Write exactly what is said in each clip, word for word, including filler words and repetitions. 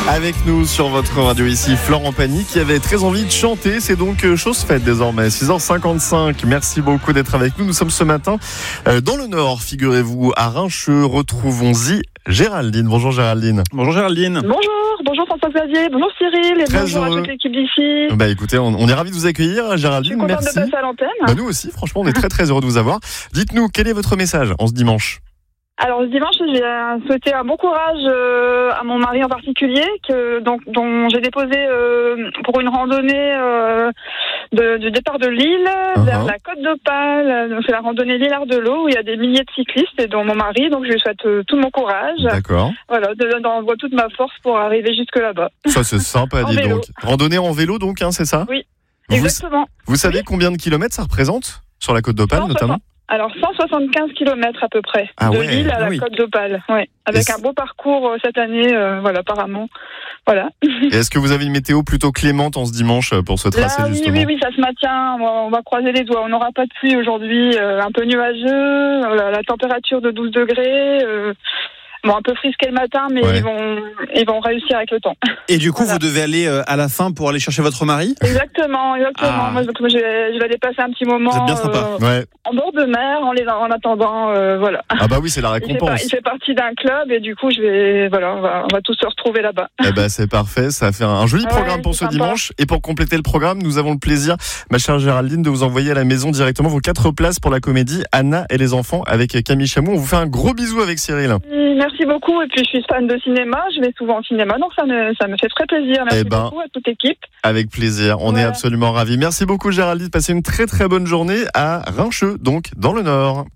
Avec nous sur votre radio ici, Florent Pagny qui avait très envie de chanter. C'est donc chose faite désormais. six heures cinquante-cinq. Merci beaucoup d'être avec nous. Nous sommes ce matin dans le Nord, figurez-vous, à Rincheux. Retrouvons-y Géraldine. Bonjour Géraldine. Bonjour Géraldine. Bonjour, bonjour François-Xavier, bonjour Cyril et Très bonjour heureux. à toute l'équipe d'ici. Bah écoutez, on, on est ravis de vous accueillir Géraldine. Je suis contente Merci. de passer à l'antenne. Bah nous aussi, franchement, on est très très heureux de vous avoir. Dites-nous, quel est votre message en ce dimanche ? Alors ce dimanche, j'ai souhaité un bon courage euh, à mon mari en particulier, que, donc, dont j'ai déposé euh, pour une randonnée euh, de, du départ de Lille uh-huh. vers la Côte d'Opale. Donc c'est la randonnée Lillard-de-l'Eau où il y a des milliers de cyclistes et dont mon mari. Donc je lui souhaite euh, tout mon courage. D'accord. Voilà, j'envoie toute ma force pour arriver jusque là-bas. Ça c'est sympa, dis vélo. donc. Randonnée en vélo donc, hein, c'est ça ? Oui, vous, exactement. Vous savez oui. combien de kilomètres ça représente sur la Côte d'Opale notamment ? Alors cent soixante-quinze kilomètres à peu près, ah de ouais, Lille à ah la oui. Côte d'Opale, ouais, avec un beau parcours euh, cette année, euh, voilà, apparemment, voilà. Et est-ce que vous avez une météo plutôt clémente en ce dimanche pour ce tracé Là, oui, justement ? Oui, oui, ça se maintient, on va, on va croiser les doigts, on n'aura pas de pluie aujourd'hui, euh, un peu nuageux, la, la température de douze degrés, euh, bon, un peu frisqué le matin, mais ouais. ils, vont, ils vont réussir avec le temps. Et du coup, voilà. Vous devez aller euh, à la fin pour aller chercher votre mari ? Exactement, exactement. Ah. Moi, je vais, je vais aller passer un petit moment Vous êtes bien sympa. Euh, ouais. en bord de mer, en, les, en attendant, euh, voilà. Ah bah oui, c'est la récompense. Il fait, il fait partie d'un club et du coup, je vais, voilà, on va, on va tous se retrouver là-bas. Eh ben, c'est parfait, ça fait un joli programme ouais, pour ce sympa. dimanche. Et pour compléter le programme, nous avons le plaisir, ma chère Géraldine, de vous envoyer à la maison directement vos quatre places pour la comédie Anna et les enfants avec Camille Chamou. On vous fait un gros bisou avec Cyril. Merci beaucoup. Et puis, je suis fan de cinéma. Je vais souvent au cinéma, donc ça me, ça me fait très plaisir. Merci eh ben, beaucoup à toute l'équipe. Avec plaisir. On voilà. est absolument ravis. Merci beaucoup, Géraldine. Passez une très très bonne journée à Rincheux, donc dans le Nord.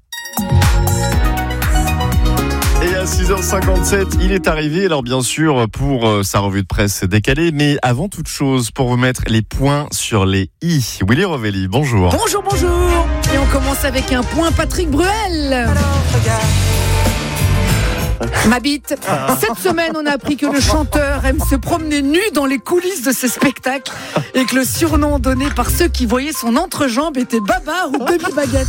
Et à six heures cinquante-sept, il est arrivé, alors bien sûr, pour euh, sa revue de presse décalée, mais avant toute chose, pour vous mettre les points sur les i. Willy Rovelli, bonjour. Bonjour, bonjour. Et on commence avec un point Patrick Bruel. Alors, regarde. Ma bite. Cette semaine, on a appris que le chanteur aime se promener nu dans les coulisses de ses spectacles et que le surnom donné par ceux qui voyaient son entrejambe était Babar ou Demi-Baguette.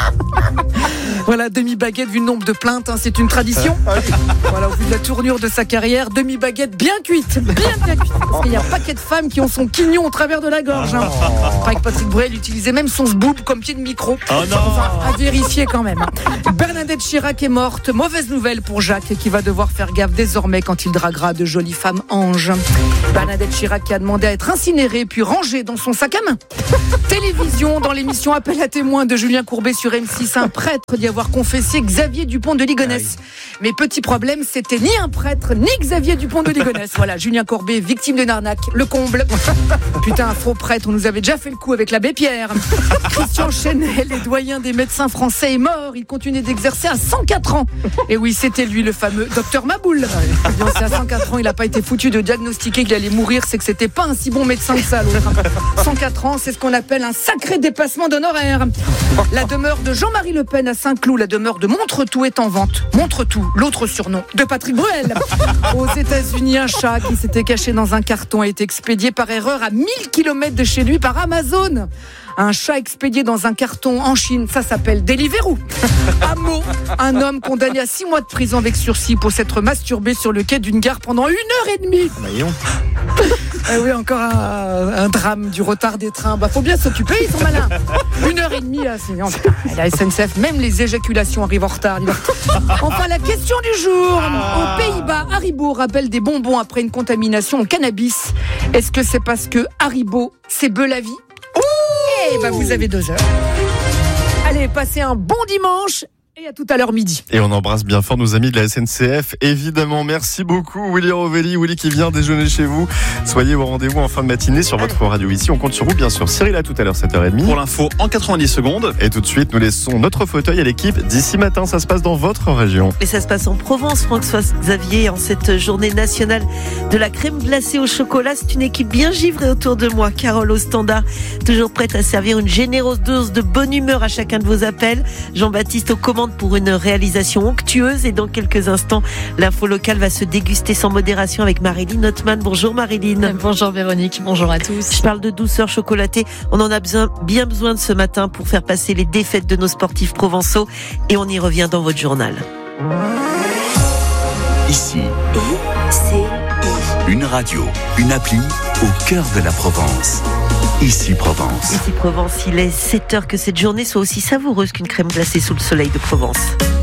Voilà, Demi-Baguette, vu le nombre de plaintes, hein, c'est une tradition. Voilà, au vu de la tournure de sa carrière, Demi-Baguette bien cuite, bien bien cuite. Parce qu'il y a un paquet de femmes qui ont son quignon au travers de la gorge. Hein. Pas que Patrick Bruel utilisait même son sboob comme pied de micro. Oh non. Enfin, à vérifier quand même. Bernadette Chirac est morte. Mauvaise nouvelle pour Jacques qui va devoir faire gaffe désormais quand il draguera de jolies femmes anges. Bernadette Chirac qui a demandé à être incinérée puis rangée dans son sac à main. Télévision, dans l'émission Appel à témoins de Julien Courbet sur M six, un prêtre d'y avoir confessé Xavier Dupont de Ligonnès. Mais petit problème, c'était ni un prêtre ni Xavier Dupont de Ligonnès. Voilà, Julien Courbet, victime d'une arnaque, le comble. Putain, un faux prêtre, on nous avait déjà fait le coup avec l'abbé Pierre. Christian Chenel, le doyen des médecins français, est mort. Il continuait d'exercer à cent quatre ans. Et oui, c'était lui le fameux docteur Maboul. Bien, c'est à cent quatre ans, il n'a pas été foutu de diagnostiquer qu'il allait mourir, c'est que c'était pas un si bon médecin que ça, l'autre. cent quatre ans, c'est ce qu'on appelle un sacré dépassement d'honoraires. La demeure de Jean-Marie Le Pen à Saint-Cloud, la demeure de Montretout est en vente. Montretout, l'autre surnom de Patrick Bruel. Aux États-Unis, un chat qui s'était caché dans un carton a été expédié par erreur à mille kilomètres de chez lui par Amazon. Un chat expédié dans un carton en Chine, ça s'appelle Deliveroo. À Meaux, un homme condamné à six mois de prison avec sursis pour s'être masturbé sur le quai d'une gare pendant une heure et demie. Ah oui, encore un, un drame du retard des trains. Bah, faut bien s'occuper, ils sont malins. Une heure et demie, là, c'est... Et la S N C F, même les éjaculations arrivent en retard. Enfin, la question du jour. Aux Pays-Bas, Haribo rappelle des bonbons après une contamination au cannabis. Est-ce que c'est parce que Haribo, c'est beau la vie ? Eh ben, vous avez deux heures. Allez, passez un bon dimanche. Et à tout à l'heure midi. Et on embrasse bien fort nos amis de la S N C F, évidemment. Merci beaucoup Willy Rovelli, Willy qui vient déjeuner chez vous. Soyez au rendez-vous en fin de matinée sur votre radio ici. On compte sur vous, bien sûr. Cyril, à tout à l'heure, sept heures trente. Pour l'info en quatre-vingt-dix secondes. Et tout de suite, nous laissons notre fauteuil à l'équipe d'ici matin. Ça se passe dans votre région. Et ça se passe en Provence, François-Xavier, en cette journée nationale de la crème glacée au chocolat. C'est une équipe bien givrée autour de moi. Carole au standard, toujours prête à servir une généreuse dose de bonne humeur à chacun de vos appels. Jean-Baptiste aux commandes pour une réalisation onctueuse. Et dans quelques instants, l'info locale va se déguster sans modération avec Marilyn Hotman. Bonjour Marilyn. Bonjour Véronique, bonjour à tous. Je parle de douceur chocolatée. On en a besoin, bien besoin de ce matin pour faire passer les défaites de nos sportifs provençaux. Et on y revient dans votre journal. Ici. Et c'est Une radio, une appli au cœur de la Provence. Ici Provence. Ici Provence, il est sept heures, que cette journée soit aussi savoureuse qu'une crème glacée sous le soleil de Provence.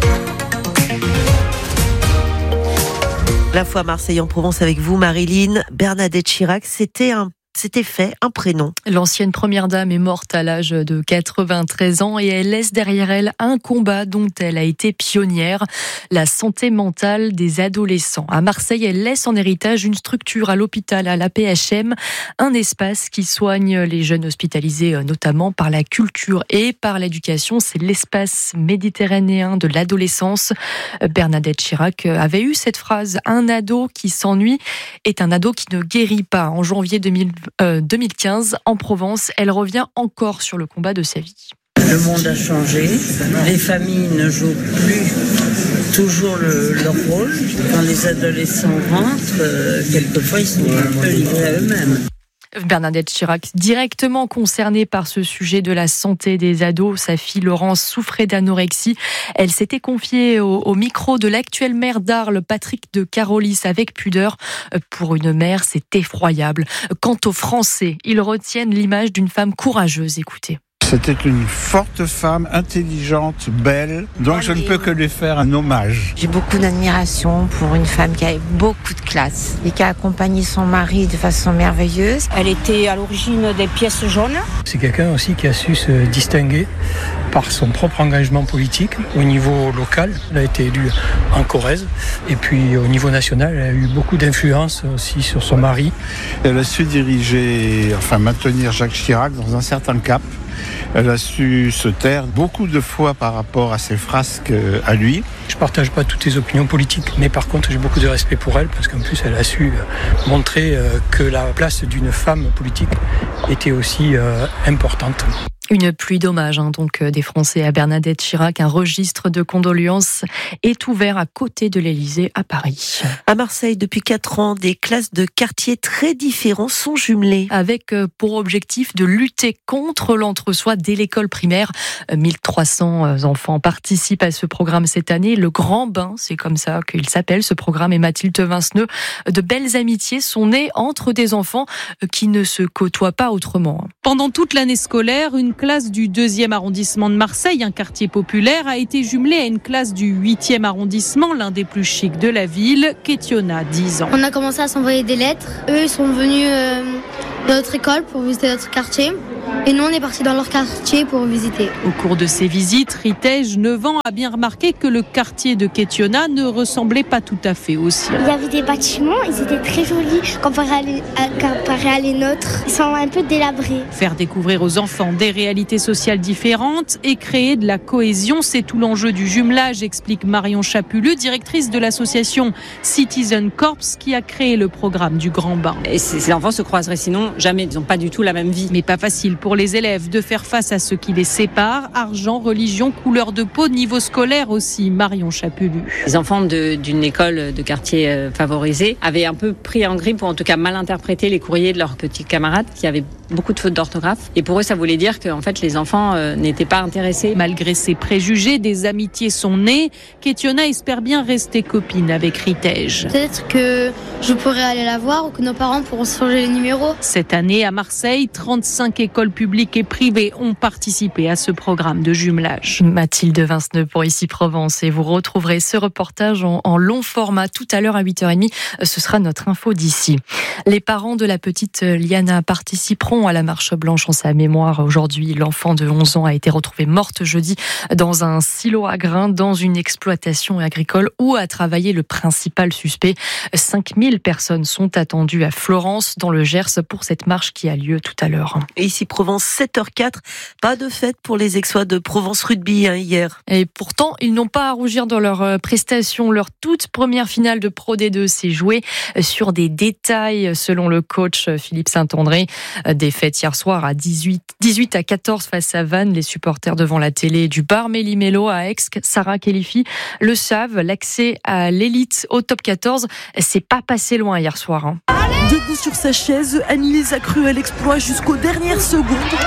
La fois à Marseille en Provence avec vous, Marilyn. Bernadette Chirac, c'était un C'était fait un prénom. L'ancienne première dame est morte à l'âge de quatre-vingt-treize ans et elle laisse derrière elle un combat dont elle a été pionnière, la santé mentale des adolescents. À Marseille, elle laisse en héritage une structure à l'hôpital, à l'A P H M, un espace qui soigne les jeunes hospitalisés notamment par la culture et par l'éducation. C'est l'espace méditerranéen de l'adolescence. Bernadette Chirac avait eu cette phrase: un ado qui s'ennuie est un ado qui ne guérit pas. En janvier deux mille quinze, en Provence, elle revient encore sur le combat de sa vie. Le monde a changé, les familles ne jouent plus toujours le, leur rôle. Quand les adolescents rentrent, euh, quelquefois ils sont un peu livrés à eux-mêmes. Bernadette Chirac, directement concernée par ce sujet de la santé des ados. Sa fille Laurence souffrait d'anorexie. Elle s'était confiée au, au micro de l'actuel maire d'Arles, Patrick de Carolis, avec pudeur. Pour une mère, c'est effroyable. Quant aux Français, ils retiennent l'image d'une femme courageuse. Écoutez. C'était une forte femme, intelligente, belle, donc je ne peux que lui faire un hommage. J'ai beaucoup d'admiration pour une femme qui avait beaucoup de classe et qui a accompagné son mari de façon merveilleuse. Elle était à l'origine des pièces jaunes. C'est quelqu'un aussi qui a su se distinguer par son propre engagement politique au niveau local. Elle a été élue en Corrèze et puis au niveau national, elle a eu beaucoup d'influence aussi sur son mari. Elle a su diriger, enfin maintenir Jacques Chirac dans un certain cap. Elle a su se taire beaucoup de fois par rapport à ses frasques à lui. Je ne partage pas toutes ses opinions politiques, mais par contre j'ai beaucoup de respect pour elle parce qu'en plus elle a su montrer que la place d'une femme politique était aussi euh, importante. Une pluie d'hommages hein, donc des Français à Bernadette Chirac. Un registre de condoléances est ouvert à côté de l'Élysée à Paris. À Marseille, depuis quatre ans, des classes de quartiers très différents sont jumelées. Avec pour objectif de lutter contre l'entre-soi dès l'école primaire. mille trois cents enfants participent à ce programme cette année. Le Grand Bain, c'est comme ça qu'il s'appelle ce programme. Et Mathilde Vinceneux, de belles amitiés sont nées entre des enfants qui ne se côtoient pas autrement. Pendant toute l'année scolaire, une classe du deuxième arrondissement de Marseille, un quartier populaire, a été jumelée à une classe du huitième arrondissement, l'un des plus chics de la ville. Kétiona, dix ans. On a commencé à s'envoyer des lettres. Eux, ils sont venus euh, dans notre école pour visiter notre quartier. Et nous, on est partis dans leur quartier pour visiter. Au cours de ces visites, Ritej, neuf ans, a bien remarqué que le quartier de Kétiona ne ressemblait pas tout à fait au sien. Il y avait des bâtiments, ils étaient très jolis comparés à les, à, comparés à les nôtres. Ils sont un peu délabrés. Faire découvrir aux enfants des réalités sociales différentes et créer de la cohésion, c'est tout l'enjeu du jumelage, explique Marion Chapuleux, directrice de l'association Citizen Corps, qui a créé le programme du Grand Bain. Et ces enfants se croiseraient sinon jamais, ils n'ont pas du tout la même vie. Mais pas facile pour les élèves de faire face à ce qui les sépare, argent, religion, couleur de peau, niveau scolaire aussi, Marion Chapuleux. Les enfants de, d'une école de quartier euh, favorisé avaient un peu pris en grippe, ou en tout cas mal interprété les courriers de leurs petits camarades qui avaient beaucoup de fautes d'orthographe. Et pour eux, ça voulait dire que en fait, les enfants euh, n'étaient pas intéressés. Malgré ces préjugés, des amitiés sont nées. Kétiona espère bien rester copine avec Ritej. Peut-être que je pourrais aller la voir ou que nos parents pourront se changer les numéros. Cette année, à Marseille, trente-cinq écoles publiques et privées ont participé à ce programme de jumelage. Mathilde Vinceneux pour Ici Provence. Et vous retrouverez ce reportage en, en long format tout à l'heure à huit heures trente. Ce sera notre info d'ici. Les parents de la petite Liana participeront à la marche blanche en sa mémoire. Aujourd'hui, l'enfant de onze ans a été retrouvée morte jeudi dans un silo à grains dans une exploitation agricole où a travaillé le principal suspect. cinq mille personnes sont attendues à Florence, dans le Gers, pour cette marche qui a lieu tout à l'heure. Et ici Provence, sept heures quatre, pas de fête pour les Aixois de Provence Rugby hein, hier. Et pourtant, ils n'ont pas à rougir dans leur prestation. Leur toute première finale de Pro D deux s'est jouée sur des détails, selon le coach Philippe Saint-André. Défaite hier soir à dix-huit, dix-huit à quatorze face à Vannes. Les supporters devant la télé du bar Méli-Mélo à Aix, Sarah Khelifi le savent. L'accès à l'élite au top quatorze, c'est pas passé loin hier soir. Hein. Debout sur sa chaise, Annie les a cru à l'exploit jusqu'aux dernières secondes.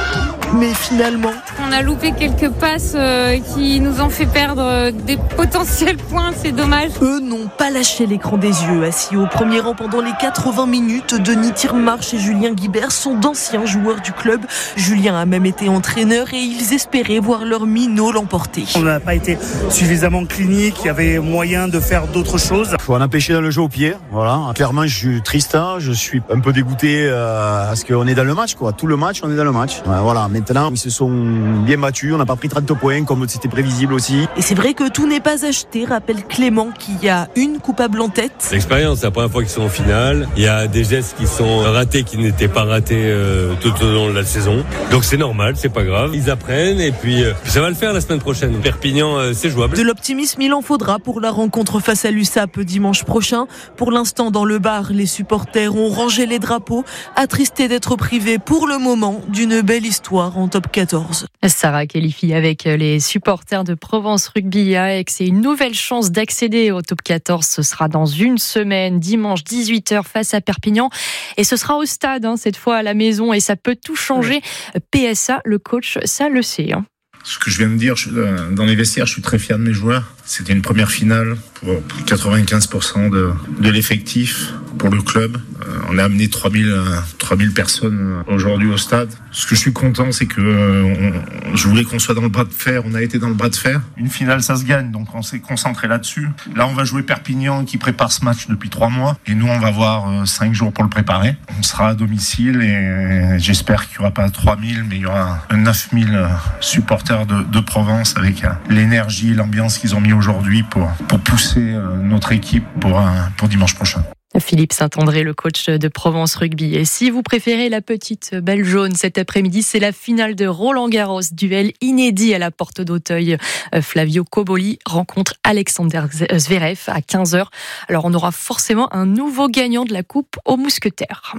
Mais finalement... On a loupé quelques passes euh, qui nous ont fait perdre euh, des potentiels points, c'est dommage. Eux n'ont pas lâché l'écran des yeux. Assis au premier rang pendant les quatre-vingts minutes, Denis Tirmarche et Julien Guibert sont d'anciens joueurs du club. Julien a même été entraîneur et ils espéraient voir leur minot l'emporter. On n'a pas été suffisamment clinique, il y avait moyen de faire d'autres choses. Il faut en empêcher dans le jeu au pied. Voilà. Clairement, je suis triste, hein. Je suis un peu dégoûté euh, parce qu'on est dans le match, quoi. Tout le match, on est dans le match. Ouais, voilà. Maintenant, ils se sont bien battus. On n'a pas pris trente points comme c'était prévisible aussi. Et c'est vrai que tout n'est pas acheté, rappelle Clément, qu'il y a une coupable en tête. L'expérience, c'est la première fois qu'ils sont en finale. Il y a des gestes qui sont ratés, qui n'étaient pas ratés euh, tout au long de la saison. Donc c'est normal, c'est pas grave. Ils apprennent et puis, euh, puis ça va le faire la semaine prochaine. Perpignan, euh, c'est jouable. De l'optimisme, il en faudra pour la rencontre face à l'U S A P dimanche prochain. Pour l'instant, dans le bar, les supporters ont rangé les drapeaux, attristés d'être privés pour le moment d'une belle histoire en top quatorze. Sarah qualifie avec les supporters de Provence Rugby à Aix et une nouvelle chance d'accéder au top quatorze. Ce sera dans une semaine, dimanche dix-huit heures face à Perpignan. Et ce sera au stade, hein, cette fois à la maison. Et ça peut tout changer. P S A, le coach, ça le sait. Hein. Ce que je viens de dire, je, dans les vestiaires, je suis très fier de mes joueurs. C'était une première finale pour quatre-vingt-quinze pour cent de, de l'effectif pour le club. Euh, on a amené trois mille personnes aujourd'hui au stade. Ce que je suis content, c'est que euh, on, je voulais qu'on soit dans le bras de fer. On a été dans le bras de fer. Une finale, ça se gagne, donc on s'est concentré là-dessus. Là, on va jouer Perpignan qui prépare ce match depuis trois mois. Et nous, on va avoir euh, cinq jours pour le préparer. On sera à domicile et j'espère qu'il n'y aura pas trois mille, mais il y aura neuf mille supporters de, de Provence avec euh, l'énergie, l'ambiance qu'ils ont mis aujourd'hui pour, pour pousser euh, notre équipe pour, euh, pour dimanche prochain. Philippe Saint-André, le coach de Provence Rugby. Et si vous préférez la petite balle jaune cet après-midi, c'est la finale de Roland-Garros, duel inédit à la porte d'Auteuil. Flavio Cobolli rencontre Alexander Zverev à quinze heures. Alors on aura forcément un nouveau gagnant de la coupe aux mousquetaires.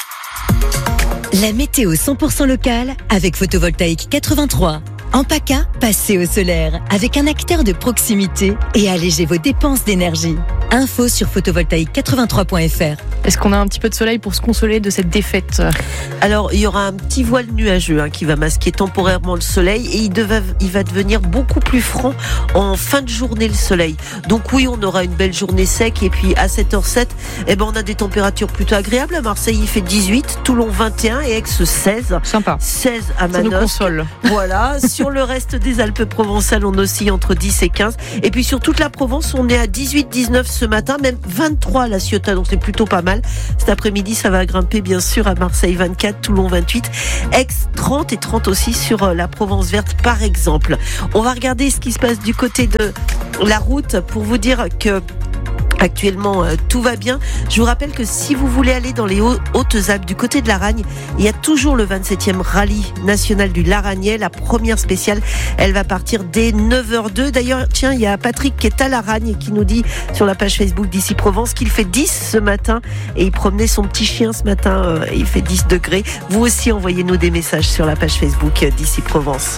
La météo cent pour cent locale avec Photovoltaïque quatre-vingt-trois. En PACA, passez au solaire avec un acteur de proximité et allégez vos dépenses d'énergie. Info sur photovoltaïque quatre-vingt-trois point f r. Est-ce qu'on a un petit peu de soleil pour se consoler de cette défaite ? Alors, il y aura un petit voile nuageux hein, qui va masquer temporairement le soleil et il, deva, il va devenir beaucoup plus franc en fin de journée le soleil. Donc oui, on aura une belle journée sec et puis à sept heures zéro sept, eh ben, on a des températures plutôt agréables. À Marseille, il fait dix-huit, Toulon vingt et un et Aix seize. Sympa. seize à Manosque. Ça nous console. Voilà. Sur le reste des Alpes-Provençales, on oscille entre dix et quinze. Et puis sur toute la Provence, on est à dix-huit dix-neuf ce matin, même vingt-trois à La Ciotat, donc c'est plutôt pas mal. Cet après-midi, ça va grimper bien sûr à Marseille vingt-quatre, Toulon vingt-huit, Aix trente et trente aussi sur la Provence verte par exemple. On va regarder ce qui se passe du côté de la route pour vous dire que actuellement, euh, tout va bien. Je vous rappelle que si vous voulez aller dans les Hautes-Alpes, du côté de l'Aragne, il y a toujours le vingt-septième rallye national du Laragnais. La première spéciale, elle va partir dès neuf heures deux. D'ailleurs, tiens, il y a Patrick qui est à l'Aragne et qui nous dit sur la page Facebook d'Ici Provence qu'il fait dix ce matin et il promenait son petit chien ce matin euh, et il fait dix degrés. Vous aussi, envoyez-nous des messages sur la page Facebook d'Ici Provence.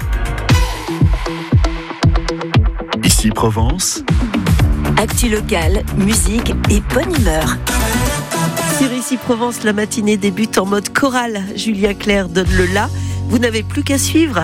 Ici Provence. Actu locale, musique et bonne humeur. Sur Ici Provence, la matinée débute en mode chorale. Julia Claire donne le la. Vous n'avez plus qu'à suivre.